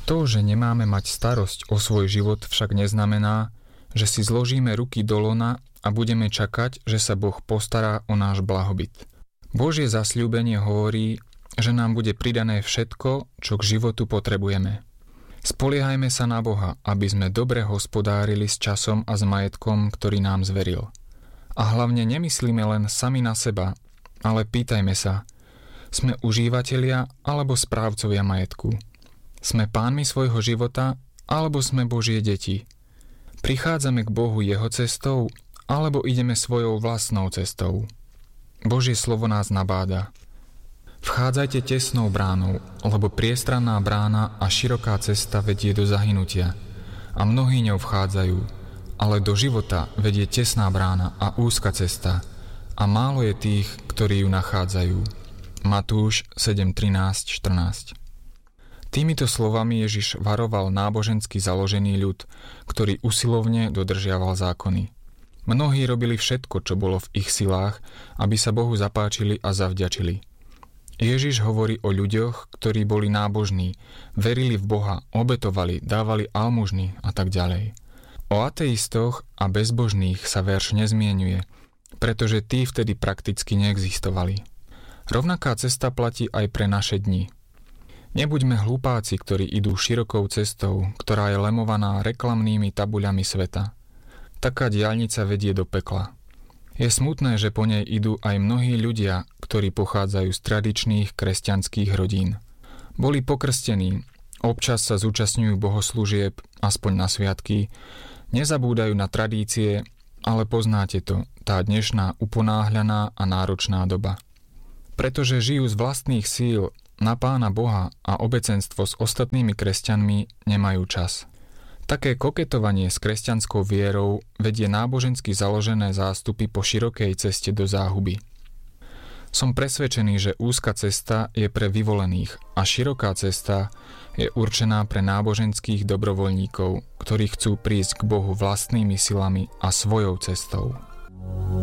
To, že nemáme mať starosť o svoj život, však neznamená, že si zložíme ruky do lona a budeme čakať, že sa Boh postará o náš blahobyt. Božie zasľúbenie hovorí, že nám bude pridané všetko, čo k životu potrebujeme. Spoliehajme sa na Boha, aby sme dobre hospodárili s časom a s majetkom, ktorý nám zveril. A hlavne nemyslíme len sami na seba, ale pýtajme sa, sme užívatelia alebo správcovia majetku? Sme pánmi svojho života alebo sme Božie deti? Prichádzame k Bohu jeho cestou alebo ideme svojou vlastnou cestou? Božie slovo nás nabáda. Vchádzajte tesnou bránou, lebo priestranná brána a široká cesta vedie do zahynutia a mnohí ňou vchádzajú, ale do života vedie tesná brána a úzka cesta a málo je tých, ktorí ju nachádzajú. Matúš 7:13-14. Týmito slovami Ježiš varoval nábožensky založený ľud, ktorý usilovne dodržiaval zákony. Mnohí robili všetko, čo bolo v ich silách, aby sa Bohu zapáčili a zavďačili. Ježiš hovorí o ľuďoch, ktorí boli nábožní, verili v Boha, obetovali, dávali almužny a tak ďalej. O ateistoch a bezbožných sa verš nezmienuje, pretože tí vtedy prakticky neexistovali. Rovnaká cesta platí aj pre naše dni. Nebuďme hlupáci, ktorí idú širokou cestou, ktorá je lemovaná reklamnými tabuľami sveta. Taká diaľnica vedie do pekla. Je smutné, že po nej idú aj mnohí ľudia, ktorí pochádzajú z tradičných kresťanských rodín. Boli pokrstení, občas sa zúčastňujú bohoslúžieb, aspoň na sviatky, nezabúdajú na tradície, ale poznáte to, tá dnešná uponáhľaná a náročná doba. Pretože žijú z vlastných síl, na Pána Boha a obecenstvo s ostatnými kresťanmi nemajú čas. Také koketovanie s kresťanskou vierou vedie nábožensky založené zástupy po širokej ceste do záhuby. Som presvedčený, že úzka cesta je pre vyvolených a široká cesta je určená pre náboženských dobrovoľníkov, ktorí chcú prísť k Bohu vlastnými silami a svojou cestou.